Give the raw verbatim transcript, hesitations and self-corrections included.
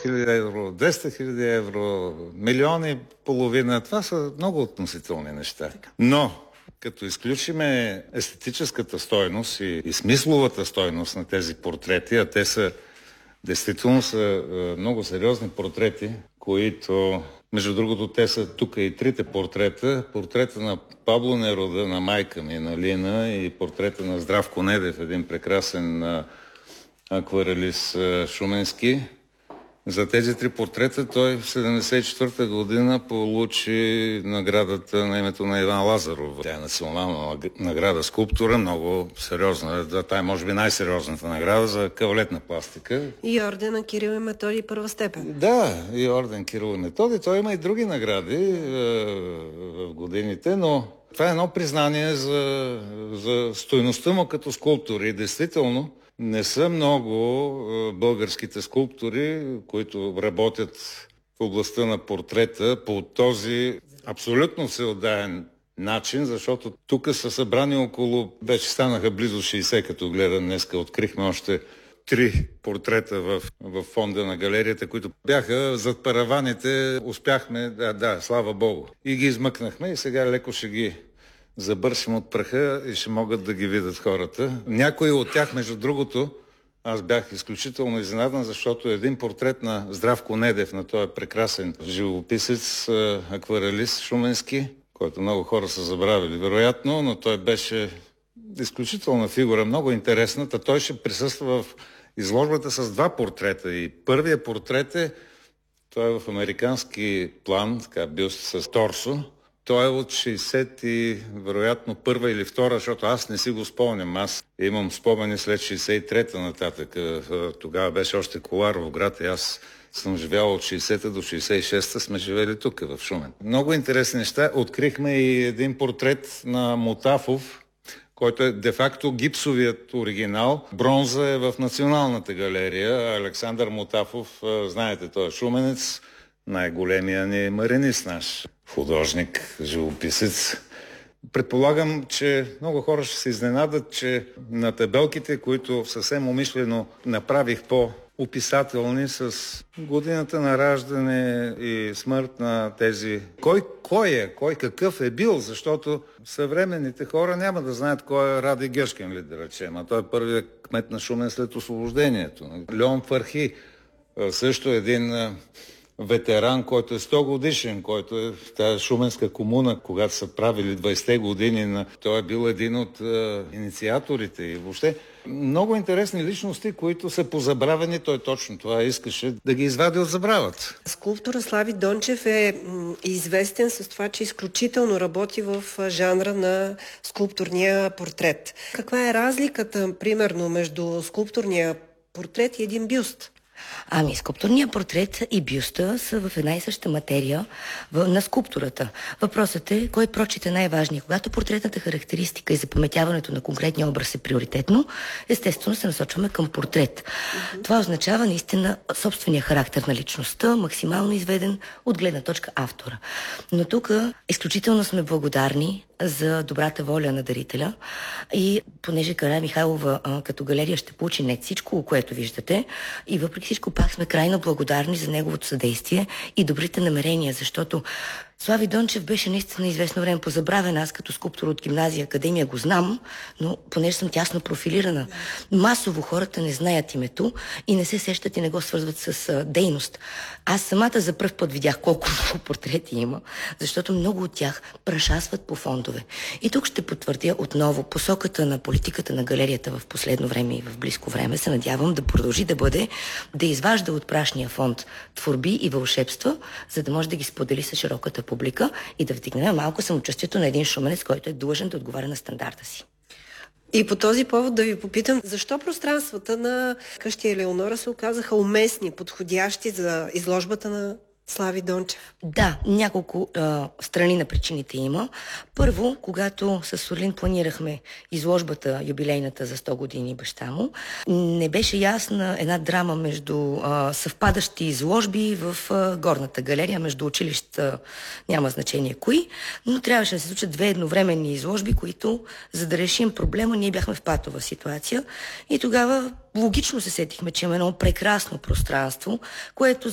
хиляди евро, двеста хиляди евро, милиони, половина. Това са много относителни неща. Но като изключиме естетическата стойност и, и смисловата стойност на тези портрети, а те са действително са е, много сериозни портрети, които, между другото, те са тук и трите портрета. Портрета на Пабло Неруда, на майка ми, на Лина, и портрета на Здравко Недев, един прекрасен е, акварелист е, шуменски. За тези три портрета той в седемдесет и четвърта година получи наградата на името на Иван Лазаров. Тя е национална награда скулптура, много сериозна. Да, тя е може би най-сериозната награда за кавалетна пластика. И ордена Кирил и Методий първа степен. Да, и орден Кирил и Методий. Той има и други награди е, в годините, но това е едно признание за, за стойността му като скулптор. И действително не са много българските скулптори, които работят в областта на портрета по този абсолютно всеотдаен начин, защото тук са събрани около, вече станаха близо шейсет, като гледам днеска. Открихме още три портрета в, в фонда на галерията, които бяха зад параваните. Успяхме, да, да, слава Богу. И ги измъкнахме и сега леко ще ги забършим от праха и ще могат да ги видят хората. Някои от тях, между другото, аз бях изключително изненадан, защото един портрет на Здравко Недев, на този прекрасен живописец, акварелист шуменски, който много хора са забравили, вероятно, но той беше изключителна фигура, много интересната. Той ще присъства в изложбата с два портрета. И първият портрет е, той е в американски план, така бюст с торсо. Той е от шейсет и вероятно първа или втора, защото аз не си го спомням. Аз имам спомени след шейсет и трета нататък. Тогава беше още Коларов град и аз съм живял от шейсета до шейсет и шеста, сме живели тук в Шумен. Много интересни неща. Открихме и един портрет на Мотафов, който е де-факто гипсовият оригинал. Бронза е в Националната галерия. Александър Мотафов, знаете, той е шуменец, най-големия ни маринист наш. Художник, живописец. Предполагам, че много хора ще се изненадат, че на табелките, които съвсем умишлено направих по-описателни с годината на раждане и смърт на тези... Кой, кой е, кой какъв е бил, защото съвременните хора няма да знаят кой е Ради Гешкенли, да речем, а той е първият кмет на Шумен след освобождението. Леон Фархи, също един ветеран, който е сто годишен, който е в тази шуменска комуна, когато са правили двайсетте години. На... Той е бил един от е, инициаторите и въобще много интересни личности, които са позабравени. Той точно това искаше да ги извади от забравата. Скулптора Слави Дончев е известен с това, че изключително работи в жанра на скулптурния портрет. Каква е разликата, примерно, между скулптурния портрет и един бюст? Ами, скулптурният портрет и бюста са в една и съща материя в, на скулптурата. Въпросът е, кой прочит е най-важният. Когато портретната характеристика и запаметяването на конкретния образ е приоритетно, естествено се насочваме към портрет. Mm-hmm. Това означава наистина собствения характер на личността, максимално изведен от гледна точка автора. Но тук изключително сме благодарни за добрата воля на дарителя и понеже Карамихайлова а, като галерия ще получи не всичко, което виждате, и въпреки всичко пак сме крайно благодарни за неговото съдействие и добрите намерения, защото Слави Дончев беше наистина известно време позабравен. Аз като скулптор от гимназия академия го знам, но понеже съм тясно профилирана. Масово хората не знаят името и не се сещат и не го свързват с а, дейност. Аз самата за пръв път видях колко много портрети има, защото много от тях прашасват по фондове. И тук ще потвърдя отново посоката на политиката на галерията в последно време и в близко време. Се надявам да продължи да бъде, да изважда от прашния фонд творби и вълшебства, за да може да ги сподели с широката публика и да вдигнем малко самочувствието на един шуменец, който е длъжен да отговаря на стандарта си. И по този повод да ви попитам, защо пространствата на къща Елеонора се оказаха уместни, подходящи за изложбата на Слави Дончев? Да, няколко а, страни на причините има. Първо, когато с Орлин планирахме изложбата юбилейната за сто години баща му, не беше ясна една драма между а, съвпадащи изложби в а, горната галерия, между училища, няма значение кои, но трябваше да се случат две едновременни изложби, които, за да решим проблема, ние бяхме в патова ситуация и тогава логично се сетихме, че има едно прекрасно пространство, което